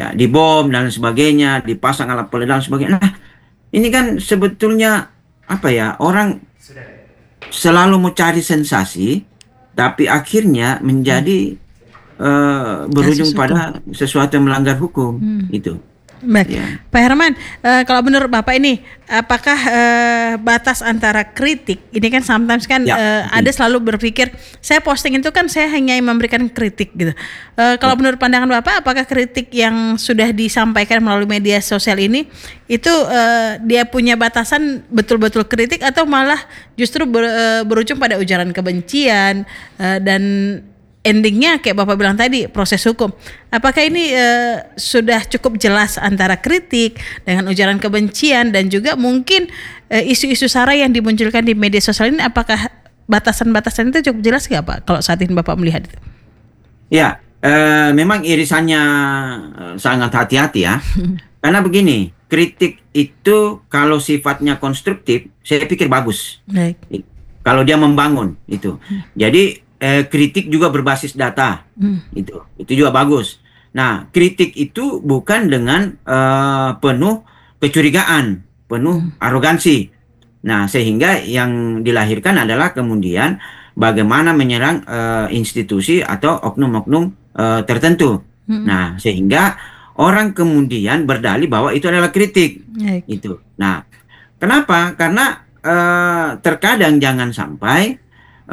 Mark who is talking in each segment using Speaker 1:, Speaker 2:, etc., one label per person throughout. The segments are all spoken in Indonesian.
Speaker 1: dibom dan sebagainya, dipasang alat peledak dan sebagainya. Nah, ini kan sebetulnya apa ya, orang selalu mau cari sensasi, tapi akhirnya menjadi berujung pada sesuatu yang melanggar hukum itu.
Speaker 2: Baik,
Speaker 1: Ya.
Speaker 2: Pak Herman, kalau menurut Bapak ini, apakah batas antara kritik, ini kan sometimes kan ada selalu berpikir, saya posting itu kan saya hanya memberikan kritik gitu. Kalau menurut pandangan Bapak, apakah kritik yang sudah disampaikan melalui media sosial ini, itu dia punya batasan betul-betul kritik atau malah justru berujung pada ujaran kebencian dan endingnya kayak Bapak bilang tadi proses hukum. Apakah ini sudah cukup jelas antara kritik dengan ujaran kebencian dan juga mungkin isu-isu sara yang dimunculkan di media sosial ini, apakah batasan-batasan itu cukup jelas nggak Pak kalau saat ini Bapak melihat itu?
Speaker 1: Ya, memang irisannya sangat hati-hati ya. Karena begini, kritik itu kalau sifatnya konstruktif, saya pikir bagus.
Speaker 2: Baik.
Speaker 1: Kalau dia membangun itu. Jadi kritik juga berbasis data, itu juga bagus. Nah, kritik itu bukan dengan penuh kecurigaan, penuh arogansi. Nah, sehingga yang dilahirkan adalah kemudian bagaimana menyerang institusi atau oknum-oknum tertentu. Nah, sehingga orang kemudian berdalih bahwa itu adalah kritik. Itu. Nah, kenapa? Karena terkadang jangan sampai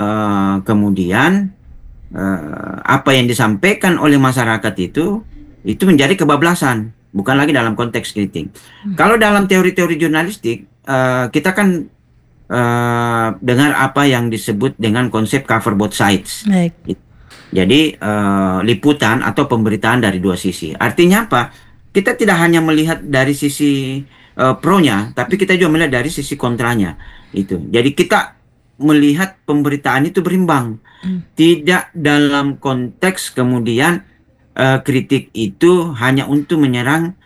Speaker 1: kemudian apa yang disampaikan oleh masyarakat itu menjadi kebablasan, bukan lagi dalam konteks kritik. Kalau dalam teori-teori jurnalistik kita kan dengar apa yang disebut dengan konsep cover both sides. Jadi liputan atau pemberitaan dari dua sisi. Artinya apa? Kita tidak hanya melihat dari sisi pro-nya, tapi kita juga melihat dari sisi kontranya. Itu. Jadi kita melihat pemberitaan itu berimbang, tidak dalam konteks kemudian kritik itu hanya untuk menyerang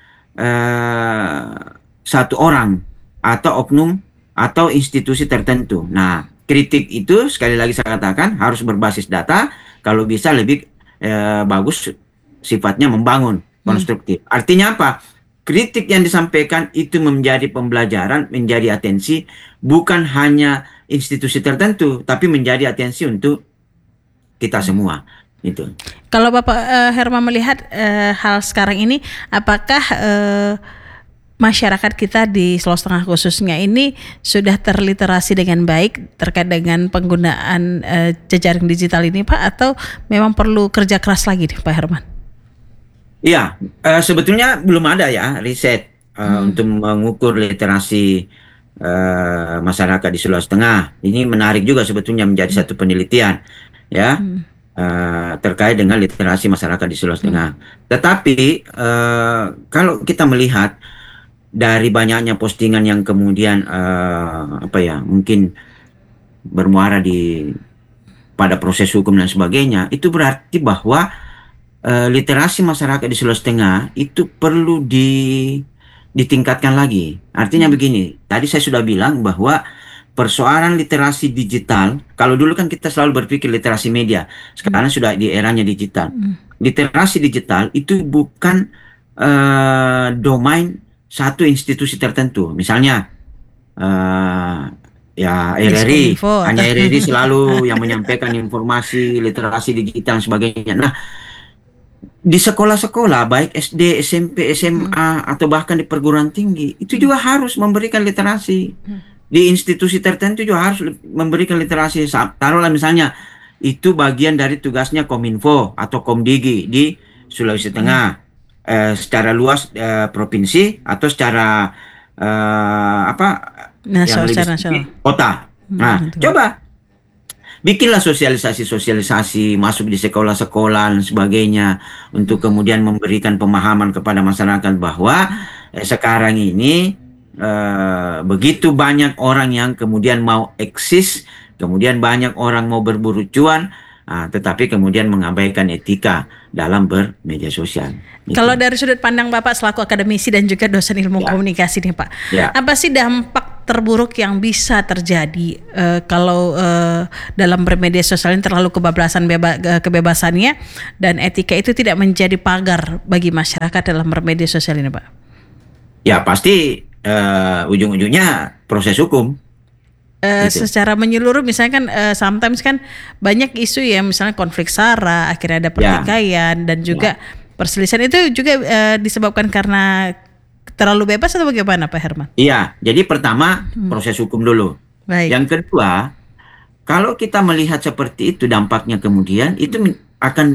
Speaker 1: satu orang atau oknum atau institusi tertentu. Nah, kritik itu sekali lagi saya katakan harus berbasis data, kalau bisa lebih bagus sifatnya membangun, konstruktif. Artinya apa? Kritik yang disampaikan itu menjadi pembelajaran, menjadi atensi, bukan hanya institusi tertentu, tapi menjadi atensi untuk kita semua. Itu.
Speaker 2: Kalau Bapak Herman melihat hal sekarang ini, apakah masyarakat kita di Sulawesi Tengah khususnya ini sudah terliterasi dengan baik terkait dengan penggunaan jejaring digital ini, Pak, atau memang perlu kerja keras lagi nih, Pak Herman?
Speaker 1: Iya, sebetulnya belum ada ya riset untuk mengukur literasi masyarakat di Sulawesi Tengah. Ini menarik juga sebetulnya menjadi satu penelitian ya terkait dengan literasi masyarakat di Sulawesi Tengah. Tetapi kalau kita melihat dari banyaknya postingan yang kemudian mungkin bermuara pada proses hukum dan sebagainya, itu berarti bahwa literasi masyarakat di Sulawesi Tengah itu perlu ditingkatkan lagi. Artinya begini, tadi saya sudah bilang bahwa persoalan literasi digital, kalau dulu kan kita selalu berpikir literasi media, sekarang sudah di eranya digital. Literasi digital itu bukan domain satu institusi tertentu. Misalnya RRI, hanya RRI selalu yang menyampaikan informasi literasi digital dan sebagainya. Nah, di sekolah-sekolah baik SD, SMP, SMA atau bahkan di perguruan tinggi itu juga harus memberikan literasi. Di institusi tertentu juga harus memberikan literasi. Taruhlah misalnya itu bagian dari tugasnya Kominfo atau Komdigi di Sulawesi Tengah, secara luas provinsi atau secara
Speaker 2: nasional,
Speaker 1: kota. Nah, coba bikinlah sosialisasi masuk di sekolah-sekolah dan sebagainya untuk kemudian memberikan pemahaman kepada masyarakat bahwa sekarang ini begitu banyak orang yang kemudian mau eksis, kemudian banyak orang mau berburu cuan, tetapi kemudian mengabaikan etika dalam bermedia sosial.
Speaker 2: Kalau dari sudut pandang Bapak selaku akademisi dan juga dosen ilmu komunikasi nih Pak, apa sih dampak terburuk yang bisa terjadi kalau dalam bermedia sosial ini terlalu kebebasannya dan etika itu tidak menjadi pagar bagi masyarakat dalam bermedia sosial ini, Pak?
Speaker 1: Ya pasti ujung-ujungnya proses hukum. Gitu.
Speaker 2: Secara menyeluruh misalnya kan sometimes kan banyak isu ya, misalnya konflik SARA, akhirnya ada pertikaian dan juga perselisihan, itu juga disebabkan karena terlalu bebas atau bagaimana, Pak Herman?
Speaker 1: Iya, jadi pertama proses hukum dulu.
Speaker 2: Baik.
Speaker 1: Yang kedua, kalau kita melihat seperti itu dampaknya kemudian itu akan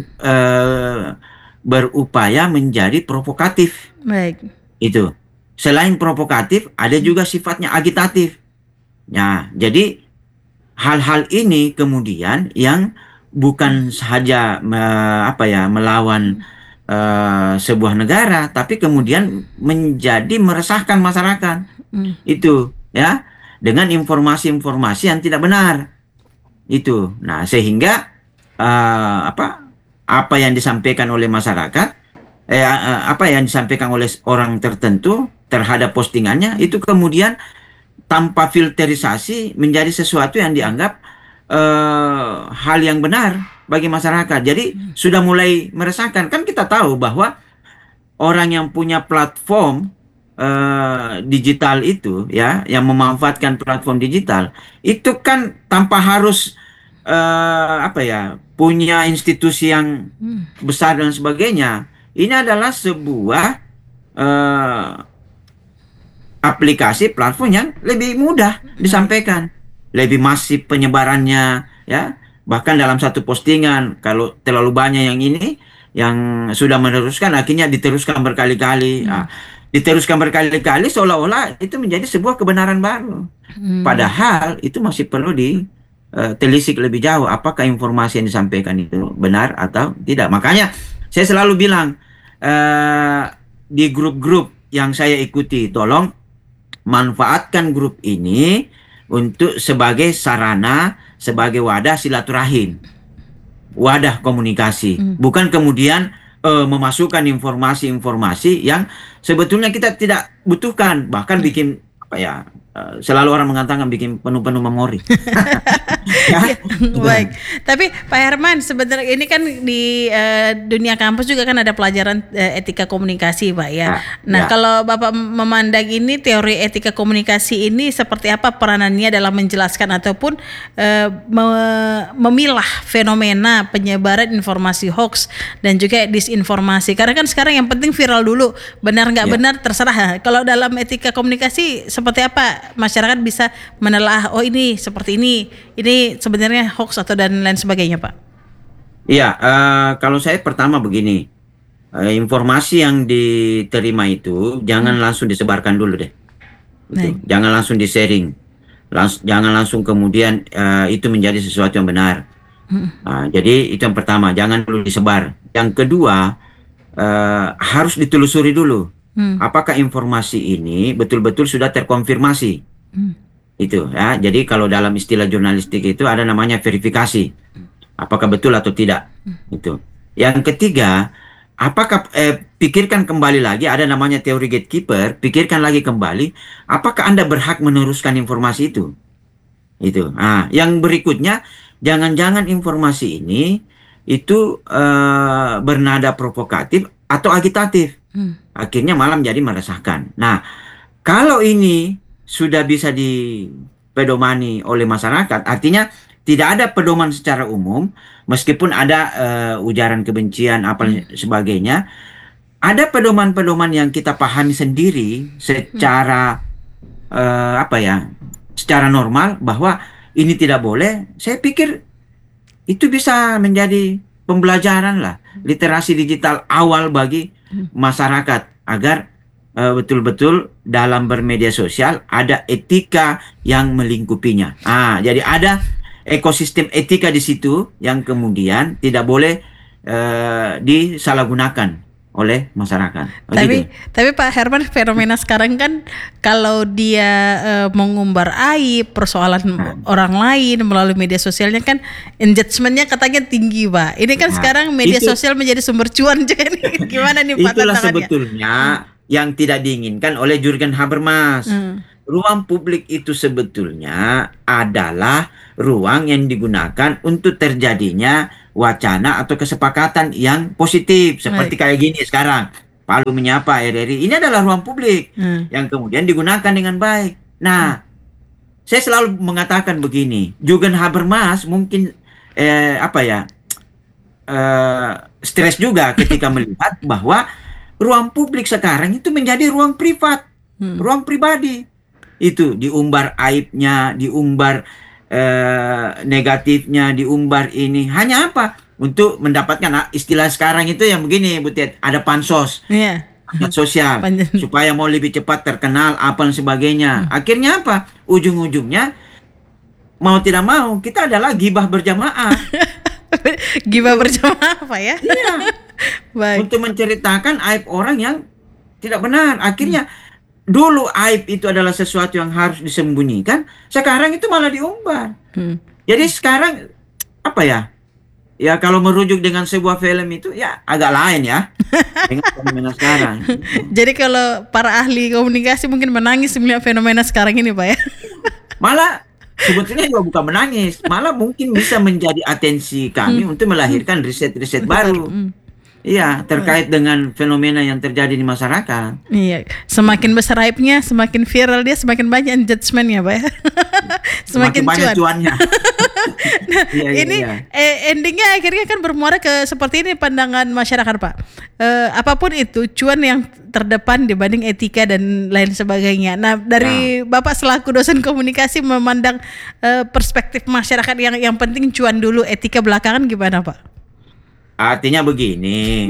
Speaker 1: berupaya menjadi provokatif.
Speaker 2: Baik.
Speaker 1: Itu. Selain provokatif, ada juga sifatnya agitatif. Nah, jadi hal-hal ini kemudian yang bukan saja melawan sebuah negara, tapi kemudian menjadi meresahkan masyarakat. Itu ya, dengan informasi-informasi yang tidak benar. Itu. Nah, sehingga apa yang disampaikan oleh masyarakat, apa yang disampaikan oleh orang tertentu terhadap postingannya itu kemudian tanpa filterisasi menjadi sesuatu yang dianggap hal yang benar bagi masyarakat. Jadi sudah mulai meresahkan. Kan kita tahu bahwa orang yang punya platform digital itu ya, yang memanfaatkan platform digital itu kan tanpa harus punya institusi yang besar dan sebagainya. Ini adalah sebuah aplikasi platform yang lebih mudah disampaikan, lebih masif penyebarannya ya. Bahkan dalam satu postingan kalau terlalu banyak yang sudah meneruskan, akhirnya diteruskan berkali-kali. Diteruskan berkali-kali seolah-olah itu menjadi sebuah kebenaran baru. Padahal itu masih perlu ditelisik lebih jauh apakah informasi yang disampaikan itu benar atau tidak. Makanya saya selalu bilang di grup-grup yang saya ikuti, tolong manfaatkan grup ini untuk sebagai sarana, sebagai wadah silaturahim, wadah komunikasi, bukan kemudian memasukkan informasi-informasi yang sebetulnya kita tidak butuhkan, bahkan bikin selalu orang mengatakan bikin penuh-penuh memori.
Speaker 2: Ya, baik. Tapi Pak Herman, sebenarnya ini kan di dunia kampus juga kan ada pelajaran etika komunikasi, Pak ya. Nah, kalau Bapak memandang ini teori etika komunikasi ini seperti apa peranannya dalam menjelaskan ataupun memilah fenomena penyebaran informasi hoax dan juga disinformasi. Karena kan sekarang yang penting viral dulu, benar nggak benar terserah. Kalau dalam etika komunikasi seperti apa masyarakat bisa menelaah, oh ini seperti ini sebenarnya hoax atau dan lain sebagainya, Pak?
Speaker 1: Iya, kalau saya pertama begini, informasi yang diterima itu jangan langsung disebarkan dulu deh, jangan langsung di-sharing, jangan langsung kemudian itu menjadi sesuatu yang benar. Jadi itu yang pertama, jangan dulu disebar. Yang kedua, harus ditelusuri dulu. Apakah informasi ini betul-betul sudah terkonfirmasi? Itu ya. Jadi kalau dalam istilah jurnalistik itu ada namanya verifikasi. Apakah betul atau tidak? Itu. Yang ketiga, apakah pikirkan kembali lagi, ada namanya teori gatekeeper, pikirkan lagi kembali, apakah Anda berhak meneruskan informasi itu? Itu. Nah, yang berikutnya, jangan-jangan informasi ini itu bernada provokatif atau agitatif. Akhirnya malah menjadi meresahkan. Nah, kalau ini sudah bisa dipedomani oleh masyarakat, artinya tidak ada pedoman secara umum, meskipun ada ujaran kebencian apa sebagainya, ada pedoman-pedoman yang kita pahami sendiri secara secara normal bahwa ini tidak boleh. Saya pikir itu bisa menjadi pembelajaran lah, literasi digital awal bagi masyarakat agar betul-betul dalam bermedia sosial ada etika yang melingkupinya. Jadi ada ekosistem etika di situ yang kemudian tidak boleh disalahgunakan oleh masyarakat.
Speaker 2: Tapi Pak Herman, fenomena sekarang kan kalau dia mengumbar aib persoalan orang lain melalui media sosialnya kan engagementnya katanya tinggi, Pak. Ini kan sekarang media sosial menjadi sumber cuan juga nih. Gimana nih Pak tantangannya?
Speaker 1: Itulah sebetulnya yang tidak diinginkan oleh Jürgen Habermas. ruang publik itu sebetulnya adalah ruang yang digunakan untuk terjadinya wacana atau kesepakatan yang positif. Seperti kayak gini sekarang. Palu Menyapa RRI. Ini adalah ruang publik yang kemudian digunakan dengan baik. Nah, saya selalu mengatakan begini. Jürgen Habermas mungkin stres juga ketika melihat bahwa ruang publik sekarang itu menjadi ruang privat, ruang pribadi. Itu diumbar aibnya, diumbar negatifnya, diumbar ini. Hanya apa? Untuk mendapatkan istilah sekarang itu yang begini, Bu Ted, ada pansos. Sosial supaya mau lebih cepat terkenal apa dan sebagainya. Akhirnya apa? Ujung-ujungnya mau tidak mau kita adalah gibah berjamaah.
Speaker 2: Gibah berjamaah apa ya?
Speaker 1: Iya. Baik. Untuk menceritakan aib orang yang tidak benar. Akhirnya dulu aib itu adalah sesuatu yang harus disembunyikan, sekarang itu malah diumbar. Jadi sekarang apa ya? Ya kalau merujuk dengan sebuah film itu ya agak lain ya dengan fenomena sekarang.
Speaker 2: Jadi kalau para ahli komunikasi mungkin menangis melihat fenomena sekarang ini, Pak ya.
Speaker 1: Malah sebetulnya juga bukan menangis, malah mungkin bisa menjadi atensi kami untuk melahirkan riset-riset baru. Iya, terkait dengan fenomena yang terjadi di masyarakat.
Speaker 2: Iya, semakin besar hype-nya, semakin viral dia, semakin banyak judgement-nya, Pak ya.
Speaker 1: Semakin banyak cuannya.
Speaker 2: Nah, ini endingnya akhirnya kan bermuara ke seperti ini pandangan masyarakat, Pak. Apapun itu, cuan yang terdepan dibanding etika dan lain sebagainya. Nah, dari Bapak selaku dosen komunikasi memandang perspektif masyarakat yang penting cuan dulu, etika belakangan gimana, Pak?
Speaker 1: Artinya begini,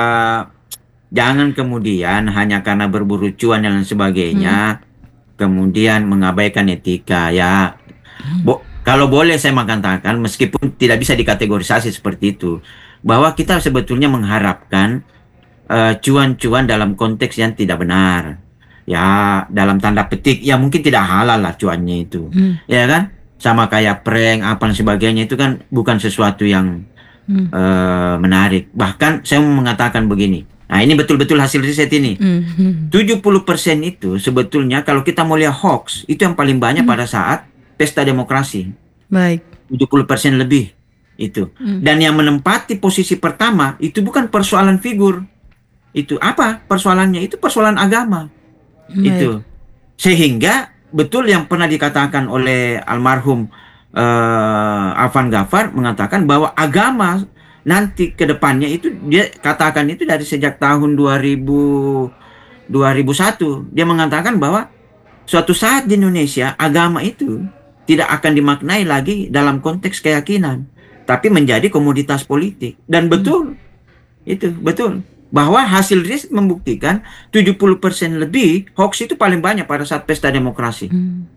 Speaker 1: jangan kemudian hanya karena berburu cuan dan sebagainya, kemudian mengabaikan etika ya. Kalau boleh saya mengatakan, meskipun tidak bisa dikategorisasi seperti itu, bahwa kita sebetulnya mengharapkan cuan-cuan dalam konteks yang tidak benar. Ya, dalam tanda petik, ya mungkin tidak halal lah cuannya itu. Ya kan? Sama kayak prank, apa dan sebagainya, itu kan bukan sesuatu yang menarik. Bahkan saya mau mengatakan begini. Nah, ini betul-betul hasil riset ini. 70% itu sebetulnya kalau kita mau lihat hoax, itu yang paling banyak pada saat pesta demokrasi.
Speaker 2: Baik.
Speaker 1: 70% lebih itu. Dan yang menempati posisi pertama itu bukan persoalan figur. Itu apa? Persoalannya itu persoalan agama. Itu. Sehingga betul yang pernah dikatakan oleh almarhum Afan Ghaffar mengatakan bahwa agama nanti ke depannya itu, dia katakan itu dari sejak tahun 2001 dia mengatakan bahwa suatu saat di Indonesia agama itu tidak akan dimaknai lagi dalam konteks keyakinan, tapi menjadi komoditas politik. Dan betul itu betul bahwa hasil riset membuktikan 70% lebih hoax itu paling banyak pada saat pesta demokrasi.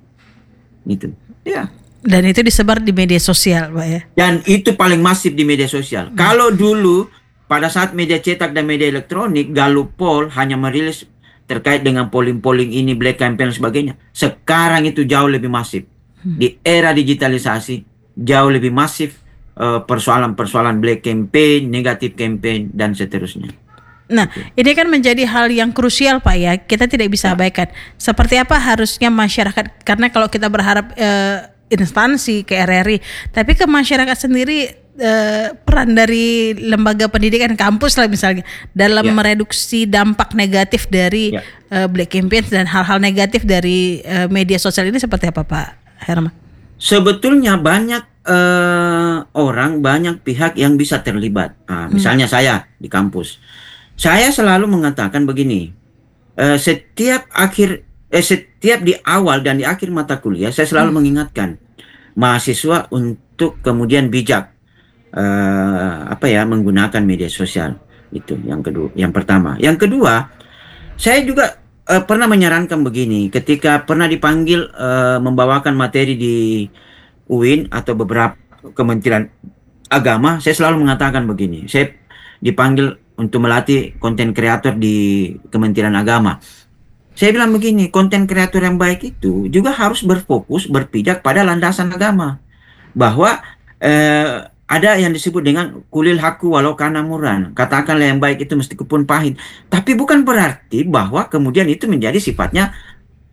Speaker 1: Itu ya.
Speaker 2: Dan itu disebar di media sosial, Pak ya. Dan
Speaker 1: itu paling masif di media sosial. Kalau dulu pada saat media cetak dan media elektronik, Gallup Poll hanya merilis terkait dengan polling-polling ini, black campaign dan sebagainya. Sekarang itu jauh lebih masif. Di era digitalisasi jauh lebih masif persoalan-persoalan black campaign, negatif campaign dan seterusnya.
Speaker 2: Nah, ini kan menjadi hal yang krusial, Pak ya. Kita tidak bisa abaikan. Seperti apa harusnya masyarakat? Karena kalau kita berharap instansi ke RRI, tapi ke masyarakat sendiri, peran dari lembaga pendidikan kampus lah misalnya dalam mereduksi dampak negatif dari black campaign dan hal-hal negatif dari media sosial ini seperti apa, Pak Herman?
Speaker 1: Sebetulnya banyak orang, banyak pihak yang bisa terlibat. Misalnya saya di kampus, saya selalu mengatakan begini, setiap di awal dan di akhir mata kuliah saya selalu mengingatkan mahasiswa untuk kemudian bijak menggunakan media sosial. Itu yang kedua, yang pertama. Yang kedua, saya juga pernah menyarankan begini ketika pernah dipanggil membawakan materi di UIN atau beberapa kementerian agama. Saya selalu mengatakan begini, saya dipanggil untuk melatih konten kreator di Kementerian Agama. Saya bilang begini, konten kreator yang baik itu juga harus berfokus, berpijak pada landasan agama. Bahwa ada yang disebut dengan kulil haku walau kana murran. Katakanlah yang baik itu meskipun pahit. Tapi bukan berarti bahwa kemudian itu menjadi sifatnya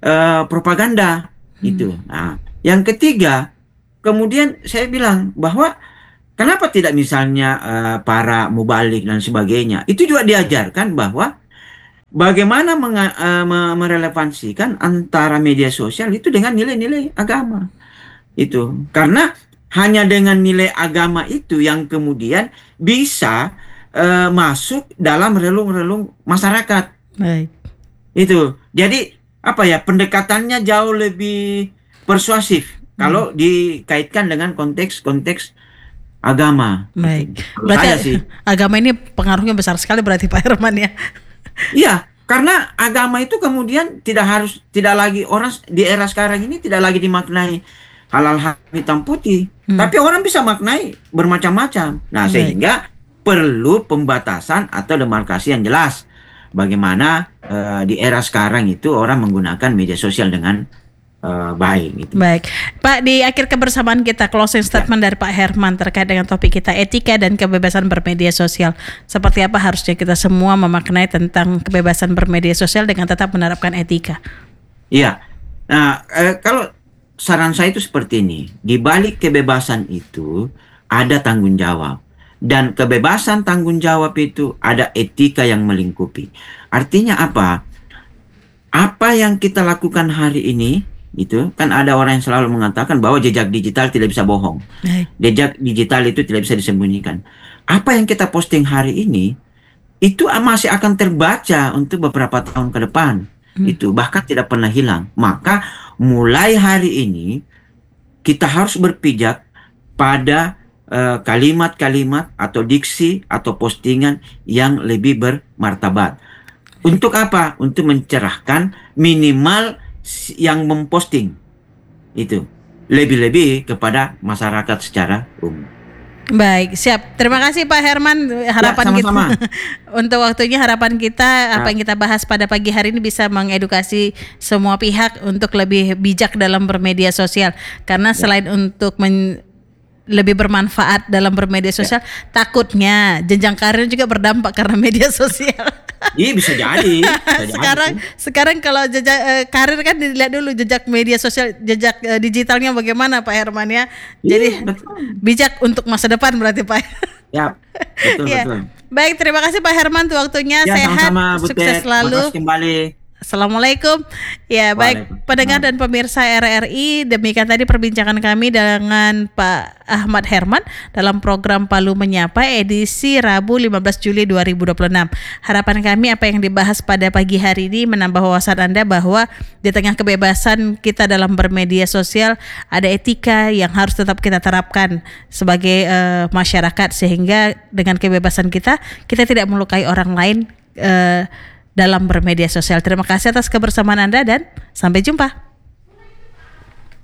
Speaker 1: propaganda itu. Nah, yang ketiga, kemudian saya bilang bahwa kenapa tidak misalnya para mubalik dan sebagainya itu juga diajarkan bahwa bagaimana merelevansikan antara media sosial itu dengan nilai-nilai agama itu, karena hanya dengan nilai agama itu yang kemudian bisa masuk dalam relung-relung masyarakat.
Speaker 2: Baik.
Speaker 1: Itu. Jadi apa ya, pendekatannya jauh lebih persuasif kalau dikaitkan dengan konteks-konteks agama.
Speaker 2: Baik.
Speaker 1: Kalau
Speaker 2: Berarti
Speaker 1: saya sih.
Speaker 2: agama ini pengaruhnya besar sekali berarti Pak Herman ya.
Speaker 1: Iya, karena agama itu kemudian tidak lagi orang di era sekarang ini tidak lagi dimaknai halal hitam putih, tapi orang bisa maknai bermacam-macam. Nah, sehingga perlu pembatasan atau demarkasi yang jelas. Bagaimana di era sekarang itu orang menggunakan media sosial dengan baik. Gitu.
Speaker 2: Baik, Pak, di akhir kebersamaan kita closing statement dari Pak Herman terkait dengan topik kita etika dan kebebasan bermedia sosial. Seperti apa harusnya kita semua memaknai tentang kebebasan bermedia sosial dengan tetap menerapkan etika?
Speaker 1: Iya, nah kalau saran saya itu seperti ini, di balik kebebasan itu ada tanggung jawab. Dan kebebasan tanggung jawab itu ada etika yang melingkupi. Artinya apa? Apa yang kita lakukan hari ini, itu kan ada orang yang selalu mengatakan bahwa jejak digital tidak bisa bohong. Jejak digital itu tidak bisa disembunyikan. Apa yang kita posting hari ini, itu masih akan terbaca untuk beberapa tahun ke depan. Itu bahkan tidak pernah hilang. Maka mulai hari ini, kita harus berpijak pada kalimat-kalimat atau diksi atau postingan yang lebih bermartabat. Untuk apa? Untuk mencerahkan minimal yang memposting itu lebih-lebih kepada masyarakat secara umum.
Speaker 2: Baik, siap. Terima kasih Pak Herman. Harapan
Speaker 1: sama-sama.
Speaker 2: kita untuk waktunya, harapan kita apa yang kita bahas pada pagi hari ini bisa mengedukasi semua pihak untuk lebih bijak dalam bermedia sosial. Karena selain untuk lebih bermanfaat dalam bermedia sosial, takutnya jenjang karir juga berdampak karena media sosial.
Speaker 1: Iya, bisa jadi.
Speaker 2: Sekarang kalau jejak karir kan dilihat dulu jejak media sosial, jejak digitalnya bagaimana Pak Herman ya. Jadi bijak untuk masa depan berarti Pak.
Speaker 1: Ya, betul.
Speaker 2: Baik, terima kasih Pak Herman untuk waktunya.
Speaker 1: Ya,
Speaker 2: sehat,
Speaker 1: sama-sama,
Speaker 2: sukses selalu.
Speaker 1: Kembali.
Speaker 2: Assalamualaikum. Ya, baik pendengar dan pemirsa RRI, demikian tadi perbincangan kami dengan Pak Ahmad Herman dalam program Palu Menyapa edisi Rabu 15 Juli 2026. Harapan kami apa yang dibahas pada pagi hari ini menambah wawasan Anda bahwa di tengah kebebasan kita dalam bermedia sosial ada etika yang harus tetap kita terapkan sebagai masyarakat, sehingga dengan kebebasan kita tidak melukai orang lain dalam bermedia sosial. Terima kasih atas kebersamaan Anda dan sampai jumpa.